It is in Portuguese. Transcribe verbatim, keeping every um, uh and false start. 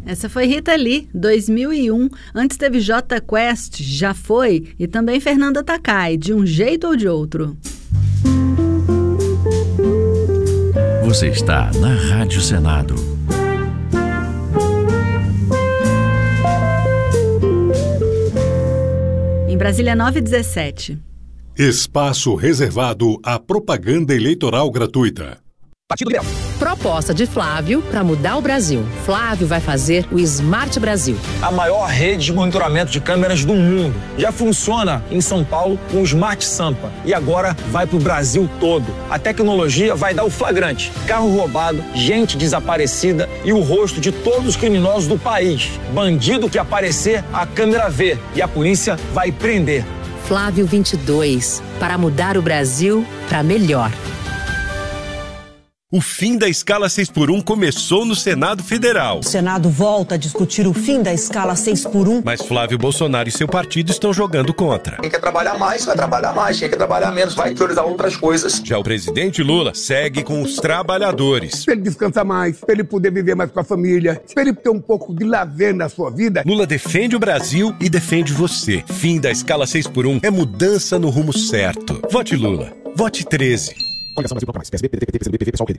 Essa foi Rita Lee, dois mil e um. Antes teve Jota Quest, Já Foi, e também Fernanda Takai, De Um Jeito ou de Outro. Você está na Rádio Senado. Em Brasília, nove e dezessete. Espaço reservado à propaganda eleitoral gratuita. Partido Liberal. Proposta de Flávio para mudar o Brasil. Flávio vai fazer o Smart Brasil. A maior rede de monitoramento de câmeras do mundo. Já funciona em São Paulo com o Smart Sampa. E agora vai para o Brasil todo. A tecnologia vai dar o flagrante. Carro roubado, gente desaparecida e o rosto de todos os criminosos do país. Bandido que aparecer, a câmera vê. E a polícia vai prender. Flávio vinte e dois. Para mudar o Brasil para melhor. O fim da escala seis por um começou no Senado Federal. O Senado volta a discutir o fim da escala seis por um. Mas Flávio Bolsonaro e seu partido estão jogando contra. Quem quer trabalhar mais, vai trabalhar mais. Quem quer trabalhar menos, vai priorizar outras coisas. Já o presidente Lula segue com os trabalhadores. Para ele descansar mais, para ele poder viver mais com a família, para ele ter um pouco de lazer na sua vida. Lula defende o Brasil e defende você. Fim da escala seis por um é mudança no rumo certo. Vote Lula. Vote treze. Coligação Brasil Bloco Mais. P S B, P D T, P C B, P V, Pessoal,